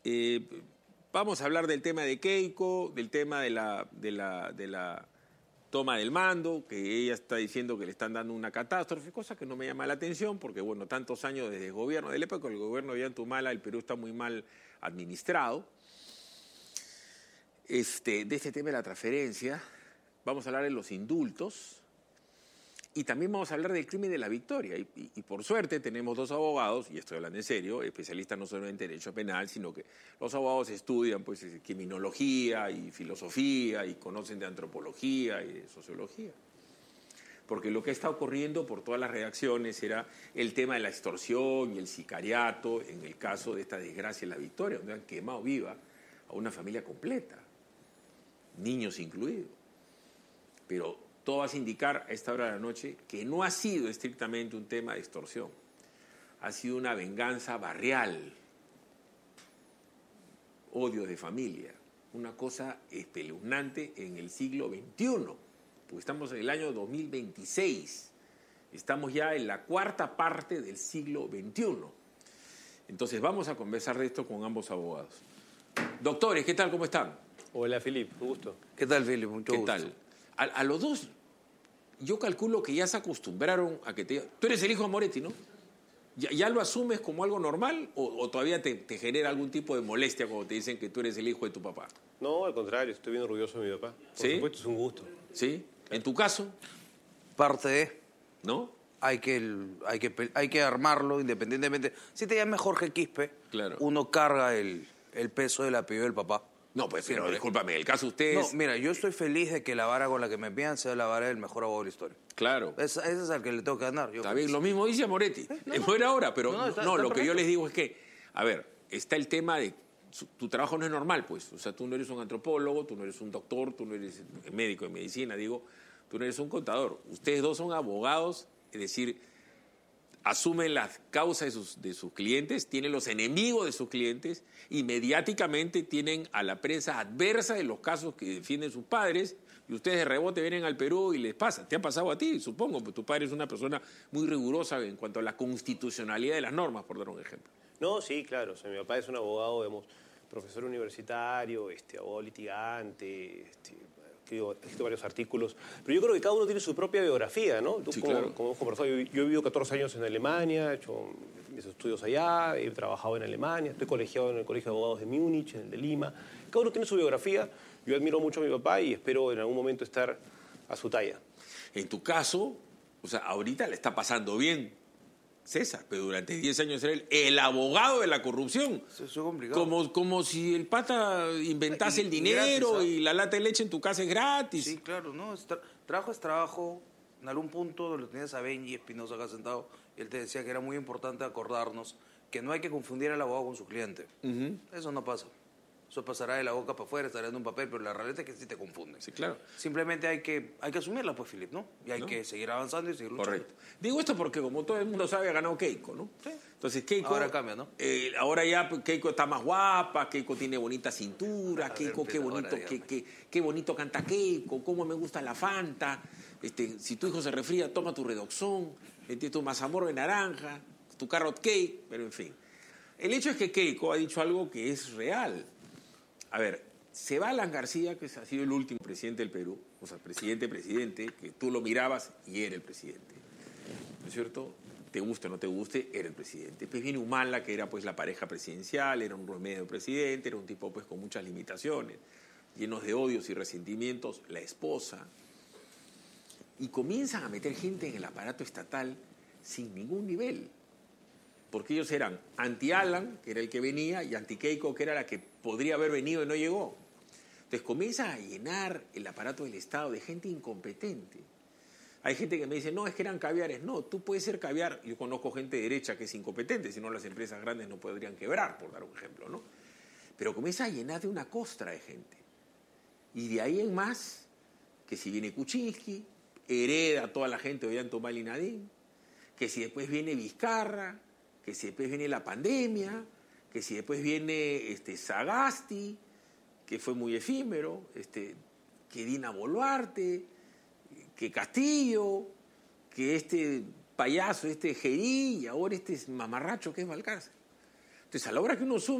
Eh, Vamos a hablar del tema de Keiko, del tema de la toma del mando, que ella está diciendo que le están dando una catástrofe, cosa que no me llama la atención, porque bueno, tantos años desde el gobierno, de la época del gobierno de Ollantumala, el Perú está muy mal administrado. De este tema de la transferencia, vamos a hablar de los indultos y también vamos a hablar del crimen de la Victoria. Y por suerte tenemos dos abogados, y estoy hablando en serio, especialistas no solo en derecho penal, sino que los abogados estudian pues criminología y filosofía y conocen de antropología y de sociología. Porque lo que está ocurriendo por todas las redacciones era el tema de la extorsión y el sicariato en el caso de esta desgracia en la Victoria, donde han quemado viva a una familia completa, niños incluidos. Pero todo hace indicar a esta hora de la noche que no ha sido estrictamente un tema de extorsión, ha sido una venganza barrial, odio de familia, una cosa espeluznante en el siglo XXI, porque estamos en el año 2026, estamos ya en la cuarta parte del siglo XXI. Entonces vamos a conversar de esto con ambos abogados. Doctores, ¿qué tal? ¿Cómo están? Hola, Filip, un gusto. ¿Qué tal, Filip? Mucho gusto. ¿Qué tal? A los dos, yo calculo que ya se acostumbraron a que te... Tú eres el hijo de Moretti, ¿no? ¿Ya lo asumes como algo normal o todavía te genera algún tipo de molestia cuando te dicen que tú eres el hijo de tu papá? No, al contrario, estoy bien orgulloso de mi papá. Por ¿Sí? supuesto, es un gusto. ¿Sí? ¿En tu caso? Parte de... ¿No? Hay que armarlo independientemente. Si te llamas Jorge Quispe, Claro. uno carga el peso del apellido del papá. No, pues, pero Siempre. discúlpame, el caso de ustedes... No, mira, yo estoy feliz de que la vara con la que me pidan sea la vara del mejor abogado de la historia. Claro. Ese es al que le tengo que ganar. Está bien, lo mismo dice Moretti. Es buena hora, pero No, está lo que perfecto. yo les digo es que, a ver, está el tema de... Tu trabajo no es normal, pues. O sea, tú no eres un antropólogo, tú no eres un doctor, tú no eres médico de medicina, digo, tú no eres un contador. Ustedes dos son abogados, es decir, asumen las causas de sus clientes, tienen los enemigos de sus clientes y mediáticamente tienen a la prensa adversa de los casos que defienden sus padres y ustedes de rebote vienen al Perú y les pasa. ¿Te ha pasado a ti? Supongo, pues tu padre es una persona muy rigurosa en cuanto a la constitucionalidad de las normas, por dar un ejemplo. No, sí, claro. O sea, mi papá es un abogado, digamos, profesor universitario, abogado litigante, que ha escrito varios artículos. Pero yo creo que cada uno tiene su propia biografía, ¿no? Tú, Sí, como, claro. como conversado, yo he vivido 14 años en Alemania, he hecho mis estudios allá, he trabajado en Alemania, estoy colegiado en el Colegio de Abogados de Múnich, en el de Lima. Cada uno tiene su biografía. Yo admiro mucho a mi papá y espero en algún momento estar a su talla. En tu caso, o sea, ahorita le está pasando bien, César, pero durante 10 años era el abogado de la corrupción. Eso es complicado. Como si el pata inventase el dinero gratis, y la lata de leche en tu casa es gratis. Sí, claro, ¿no? Trabajo es trabajo. En algún punto lo tenías a Benji Espinosa acá sentado y él te decía que era muy importante acordarnos que no hay que confundir al abogado con su cliente. Eso no pasa. Eso pasará de la boca para afuera, estará en un papel, pero la realidad es que sí te confunden. Sí, claro. Simplemente hay que asumirla, pues, Filip, ¿no? Y hay que seguir avanzando y seguir luchando. Correcto. Digo esto porque, como todo el mundo sabe, ha ganado Keiko, ¿no? Sí. Entonces, Keiko... Ahora cambia, ¿no? Ahora ya Keiko está más guapa, Keiko tiene bonita cintura, A Keiko, ver, qué pero bonito, ahora dígame. qué bonito canta Keiko, cómo me gusta la Fanta. Si tu hijo se resfría, toma tu Redoxón, tu mazamorra de naranja, tu carrot cake, pero en fin. El hecho es que Keiko ha dicho algo que es real. A ver, se va Alan García, que ha sido el último presidente del Perú, o sea, presidente, que tú lo mirabas y era el presidente, ¿no es cierto? Te guste o no te guste, era el presidente. Pues viene Humala, que era pues la pareja presidencial, era un remedio presidente, era un tipo pues con muchas limitaciones, llenos de odios y resentimientos, la esposa. Y comienzan a meter gente en el aparato estatal sin ningún nivel. Porque ellos eran anti-Alan, que era el que venía, y anti-Keiko, que era la que podría haber venido y no llegó. Entonces comienzan a llenar el aparato del Estado de gente incompetente. Hay gente que me dice, no, es que eran caviares. No, tú puedes ser caviar. Yo conozco gente de derecha que es incompetente, si no las empresas grandes no podrían quebrar, por dar un ejemplo, ¿no? Pero comienza a llenar de una costra de gente. Y de ahí en más, que si viene Kuczynski, hereda a toda la gente de Ollantumala y Nadine, que si después viene Vizcarra, que si después viene la pandemia, que si después viene Sagasti, que fue muy efímero, que Dina Boluarte, que Castillo, que este payaso, Gerí, y ahora este mamarracho que es Valcárcel. Entonces, a la hora que uno suma